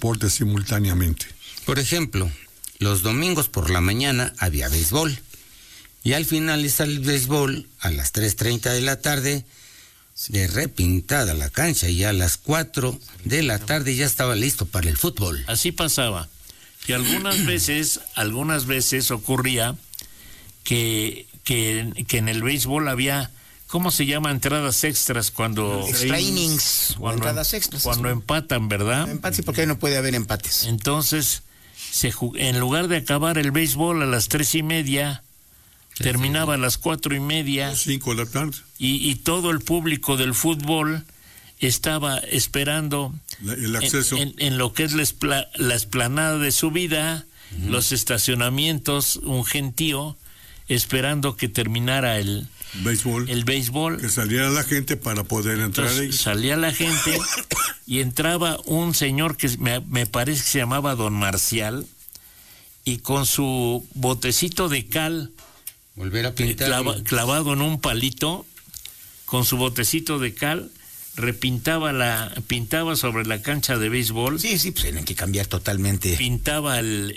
deportes simultáneamente. Por ejemplo, los domingos por la mañana había béisbol. Y al finalizar el béisbol, a las 3:30 de la tarde, de repintada la cancha, y a las 4 de la tarde ya estaba listo para el fútbol. Así pasaba. Y algunas veces ocurría que en el béisbol había, ¿cómo se llama? Entradas extras cuando... Extra innings, o entradas extras. Cuando empatan, ¿verdad? Empate, sí, porque ahí no puede haber empates. Entonces, en lugar de acabar el béisbol a las 3:30, terminaba a las 4:30. 5 de la tarde. Y todo el público del fútbol estaba esperando el acceso en lo que es la explanada de subida, los estacionamientos, un gentío, esperando que terminara el béisbol. Que saliera la gente para poder entrar. Entonces, salía la gente y entraba un señor que me parece que se llamaba Don Marcial, y con su botecito de cal volver a pintar clavado en un palito, con su botecito de cal, pintaba sobre la cancha de béisbol. Sí, pues tienen que cambiar totalmente. Pintaba la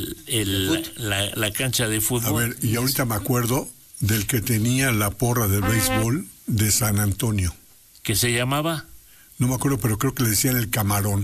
cancha de fútbol. A ver, y ahorita me acuerdo del que tenía la porra del béisbol de San Antonio. ¿Qué se llamaba? No me acuerdo, pero creo que le decían el Camarón.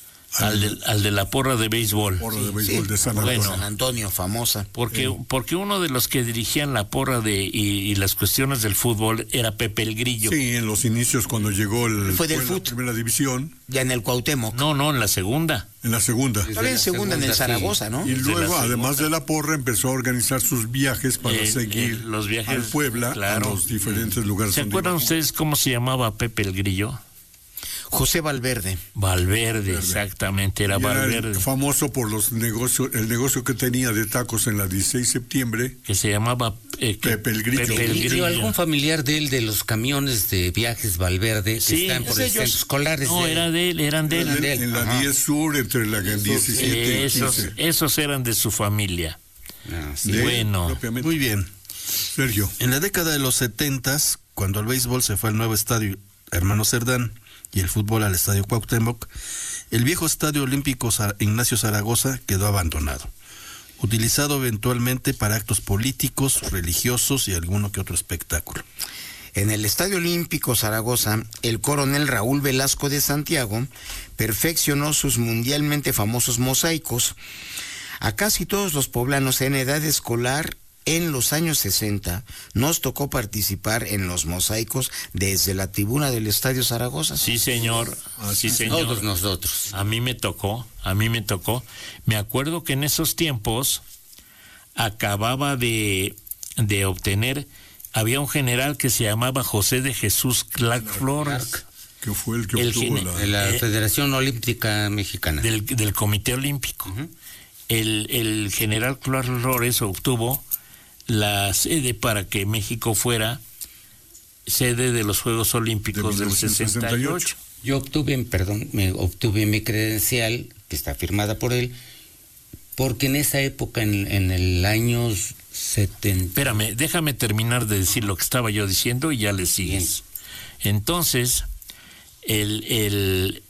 Al de la porra de béisbol. Porra de béisbol de San Antonio. San Antonio, famosa. Porque uno de los que dirigían la porra y las cuestiones del fútbol era Pepe el Grillo. Sí, en los inicios cuando llegó fue la primera división. Ya en el Cuauhtémoc. No, en la segunda. En la segunda. Todavía en segunda en el Zaragoza, ¿no? Y luego, además de la porra, empezó a organizar sus viajes para seguir los viajes al Puebla, claro, a los diferentes lugares. ¿Se acuerdan ustedes cómo se llamaba Pepe el Grillo? José Valverde. Valverde, exactamente, era Valverde. Era famoso por el negocio que tenía de tacos en la 16 de septiembre. Que se llamaba Pepe el Grillo. Pepe el Grillo. ¿Algún familiar de él, de los camiones de viajes Valverde, que están por el centro escolares? No, eran de él. En la 10 Sur, entre la 17 y 15. Esos eran de su familia. Sí. Bueno. Muy bien. Sergio. En la década de los 70s, cuando el béisbol se fue al nuevo estadio Hermano Cerdán y el fútbol al estadio Cuauhtémoc, el viejo estadio olímpico Ignacio Zaragoza quedó abandonado, utilizado eventualmente para actos políticos, religiosos y alguno que otro espectáculo. En el Estadio Olímpico Zaragoza, el coronel Raúl Velasco de Santiago perfeccionó sus mundialmente famosos mosaicos. A casi todos los poblanos en edad escolar en los años 60 nos tocó participar en los mosaicos desde la tribuna del Estadio Zaragoza. Sí, señor. Sí, señor. Todos nosotros. A mí me tocó. Me acuerdo que en esos tiempos acababa de obtener, había un general que se llamaba José de Jesús Clark Flores. Que fue el que obtuvo la Federación Olímpica Mexicana. Del Comité Olímpico. El general Clark Flores obtuvo la sede para que México fuera sede de los Juegos Olímpicos del 68. Yo obtuve mi credencial, que está firmada por él, porque en esa época, en el año 70... Espérame, déjame terminar de decir lo que estaba yo diciendo y ya le sigues. Bien. Entonces, el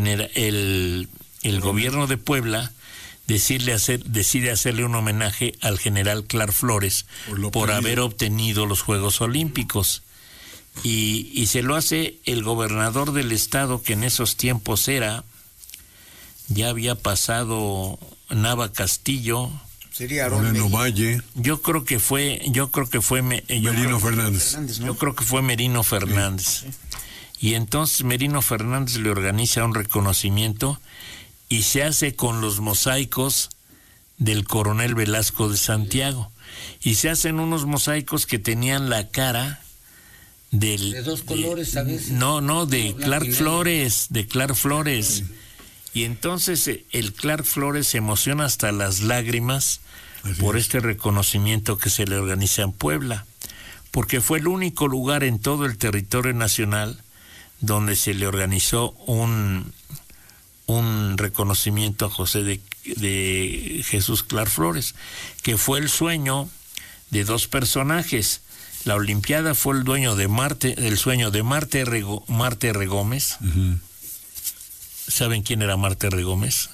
gobierno de Puebla decide hacerle un homenaje al general Clark Flores por haber obtenido los Juegos Olímpicos, y se lo hace el gobernador del estado, que en esos tiempos ya había pasado Nava Castillo. Sería Moreno Valle. Yo creo que fue Merino Fernández. Yo creo que fue Merino Fernández. Sí. Y entonces Merino Fernández le organiza un reconocimiento y se hace con los mosaicos del coronel Velasco de Santiago. Y se hacen unos mosaicos que tenían la cara de dos colores, ¿sabes? No, de Clark Flores, Sí. Y entonces el Clark Flores se emociona hasta las lágrimas por este reconocimiento que se le organiza en Puebla, porque fue el único lugar en todo el territorio nacional donde se le organizó un reconocimiento a José de Jesús Clark Flores, que fue el sueño de dos personajes. La Olimpiada fue el sueño de Marta R. Gómez. ¿Saben quién era Marta R. Gómez?